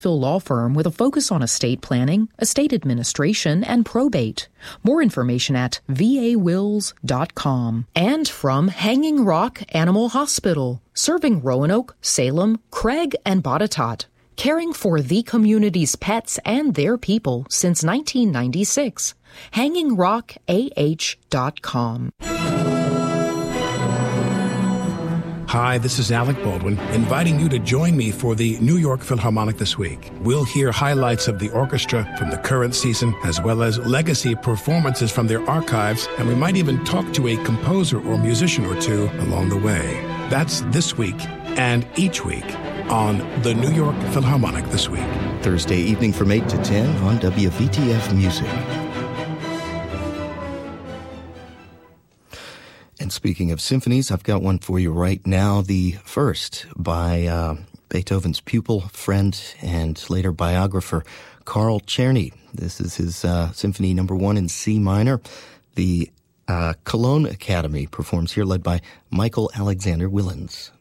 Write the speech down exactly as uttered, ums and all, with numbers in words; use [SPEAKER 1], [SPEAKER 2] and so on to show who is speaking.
[SPEAKER 1] law firm with a focus on estate planning, estate administration, and probate. More information at v a wills dot com. And from Hanging Rock Animal Hospital, serving Roanoke, Salem, Craig, and Botetourt, caring for the community's pets and their people since nineteen ninety-six. hanging rock a h dot com.
[SPEAKER 2] Hi, this is Alec Baldwin, inviting you to join me for the New York Philharmonic this week. We'll hear highlights of the orchestra from the current season, as well as legacy performances from their archives, and we might even talk to a composer or musician or two along the way. That's this week and each week on the New York Philharmonic This Week.
[SPEAKER 3] Thursday evening from eight to ten on W V T F Music. And speaking of symphonies, I've got one for you right now. The first by uh, Beethoven's pupil, friend, and later biographer, Carl Czerny. This is his uh, symphony number one in C minor. The uh, Cologne Academy performs here, led by Michael Alexander Willens.